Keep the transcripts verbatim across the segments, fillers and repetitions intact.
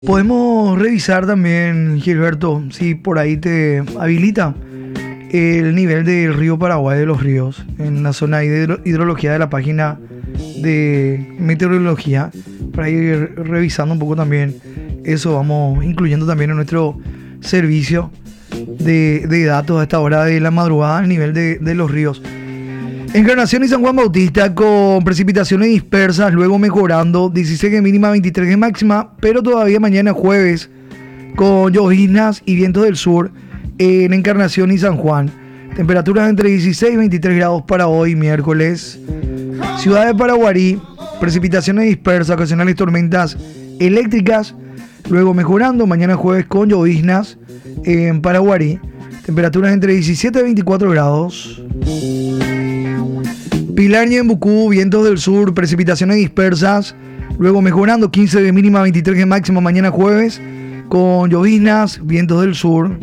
Podemos revisar también, Gilberto, si por ahí te habilita el nivel del río Paraguay, de los ríos, en la zona de hidro- hidrología de la página de meteorología, para ir revisando un poco también eso. Vamos incluyendo también en nuestro servicio de, de datos a esta hora de la madrugada, el nivel de, de los ríos. Encarnación y San Juan Bautista con precipitaciones dispersas, luego mejorando, dieciséis de mínima, veintitrés de máxima, pero todavía mañana jueves con lloviznas y vientos del sur en Encarnación y San Juan. Temperaturas entre dieciséis y veintitrés grados para hoy, miércoles. Ciudad de Paraguarí, precipitaciones dispersas, ocasionales tormentas eléctricas, luego mejorando, mañana jueves con lloviznas en Paraguarí. Temperaturas entre diecisiete y veinticuatro grados. Pilar y Ñembucú, vientos del sur, precipitaciones dispersas, luego mejorando, quince de mínima, veintitrés de máxima, mañana jueves, con lloviznas, vientos del sur.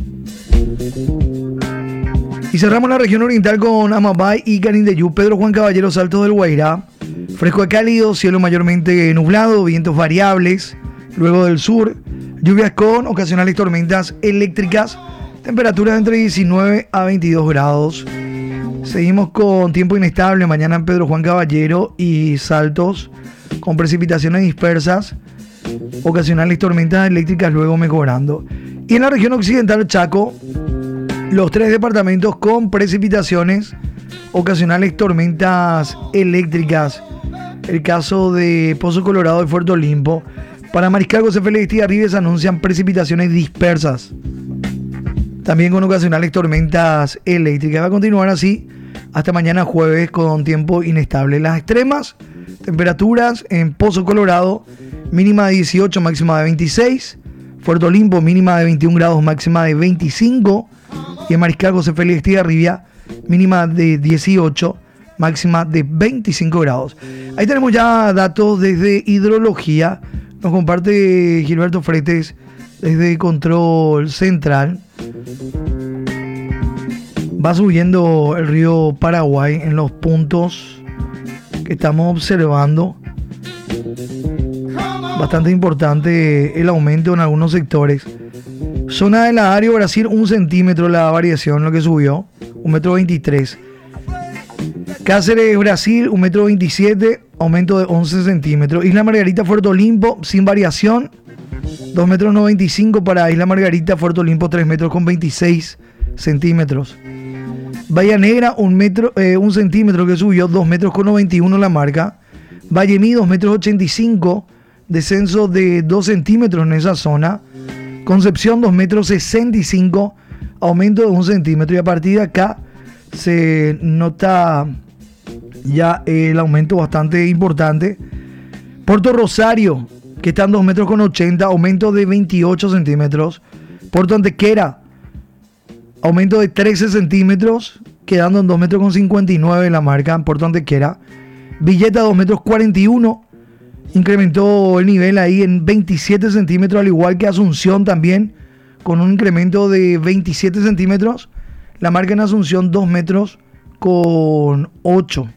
Y cerramos la región oriental con Amapay y Canindeyú, Pedro Juan Caballero, Saltos del Guairá, fresco de cálido, cielo mayormente nublado, vientos variables, luego del sur, lluvias con ocasionales tormentas eléctricas, temperaturas entre diecinueve a veintidós grados. Seguimos con tiempo inestable mañana en Pedro Juan Caballero y Saltos, con precipitaciones dispersas, ocasionales tormentas eléctricas, luego mejorando. Y en la región occidental, Chaco, los tres departamentos con precipitaciones, ocasionales tormentas eléctricas. El caso de Pozo Colorado y Puerto Limpo. Para Mariscal José Félix y Arribes anuncian precipitaciones dispersas, también con ocasionales tormentas eléctricas. Va a continuar así hasta mañana jueves con tiempo inestable. Las extremas temperaturas en Pozo Colorado, mínima de dieciocho, máxima de veintiséis. Puerto Limpo, mínima de veintiún grados, máxima de veinticinco. Y en Mariscal José Félix Estigarribia, mínima de dieciocho, máxima de veinticinco grados. Ahí tenemos ya datos desde hidrología. Nos comparte Gilberto Fretes desde Control Central. Va subiendo el río Paraguay en los puntos que estamos observando. Bastante importante el aumento en algunos sectores. Zona de la Ario, Brasil, un centímetro la variación, lo que subió, un metro veintitrés. Cáceres, Brasil, un metro veintisiete, aumento de once centímetros. Isla Margarita, Puerto Limpo, sin variación, dos metros noventa y cinco para Isla Margarita, Puerto Limpo, tres metros con veintiséis centímetros. Bahía Negra, un metro, eh, un centímetro que subió, dos metros con noventa y uno la marca. Valle Mí, dos metros ochenta y cinco, descenso de dos centímetros en esa zona. Concepción, dos metros sesenta y cinco, aumento de un centímetro. Y a partir de acá se nota ya el aumento bastante importante. Puerto Rosario, que está en dos metros con ochenta, aumento de veintiocho centímetros. Puerto Antequera, aumento de trece centímetros, quedando en dos metros con cincuenta y nueve la marca en Puerto Antequera. Villeta, dos metros cuarenta y uno, incrementó el nivel ahí en veintisiete centímetros, al igual que Asunción también, con un incremento de veintisiete centímetros. La marca en Asunción, dos metros con ocho.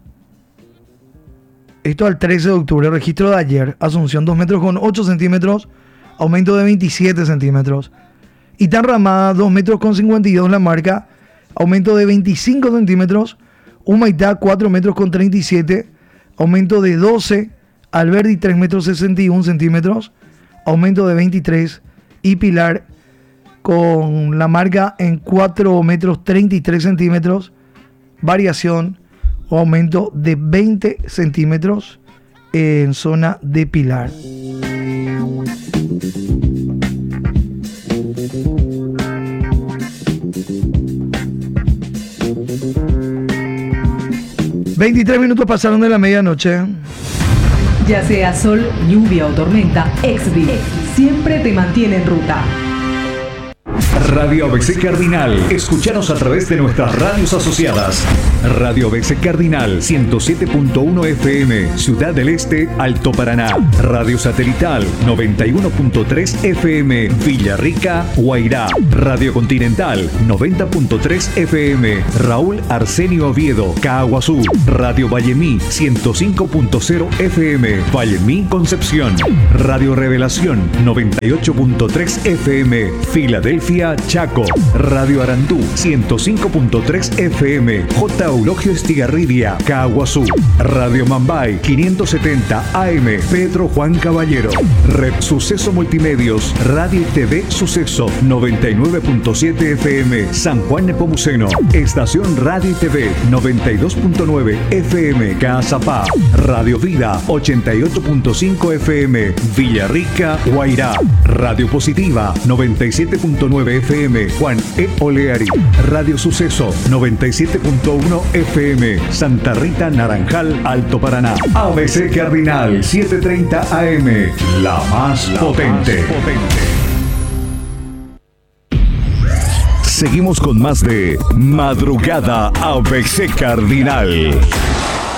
Esto al trece de octubre, registro de ayer. Asunción, dos metros con ocho centímetros, aumento de veintisiete centímetros. Itán Ramada, dos metros con cincuenta y dos la marca, aumento de veinticinco centímetros. Humaitá, cuatro metros con treinta y siete, aumento de doce. Alberdi, tres metros sesenta y uno centímetros, aumento de veintitrés. Y Pilar, con la marca en cuatro metros treinta y tres centímetros, variación o aumento de veinte centímetros en zona de Pilar. veintitrés minutos pasaron de la medianoche. Ya sea sol, lluvia o tormenta, Exdi siempre te mantiene en ruta. Radio A B C Cardinal. Escúchanos a través de nuestras radios asociadas. Radio A B C Cardinal ciento siete punto uno F M, Ciudad del Este, Alto Paraná. Radio Satelital noventa y uno punto tres F M, Villarrica, Guairá. Radio Continental noventa punto tres F M, Raúl Arsenio Oviedo, Caaguazú. Radio Vallemí ciento cinco punto cero F M, Vallemí, Concepción. Radio Revelación noventa y ocho punto tres F M, Filadelfia, Chaco. Radio Arandú ciento cinco punto tres F M, J. Eulogio Estigarribia, Caaguazú. Radio Mambay quinientos setenta A M, Pedro Juan Caballero. Red Suceso Multimedios, Radio y T V Suceso noventa y nueve punto siete F M, San Juan Nepomuceno. Estación Radio y T V noventa y dos punto nueve F M, Caazapá. Radio Vida ochenta y ocho punto cinco F M, Villarrica, Guairá. Radio Positiva noventa y siete punto nueve F M, Juan E. Oleari. Radio Suceso noventa y siete punto uno F M, Santa Rita, Naranjal, Alto Paraná. A B C Cardinal setecientos treinta A M, la más la potente. Más potente. Seguimos con más de Madrugada A B C Cardinal.